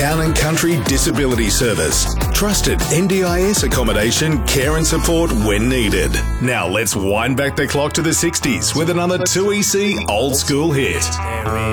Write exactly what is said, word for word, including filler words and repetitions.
Town and Country Disability Service. Trusted N D I S accommodation, care and support when needed. Now let's wind back the clock to the sixties with another two E C old school hit.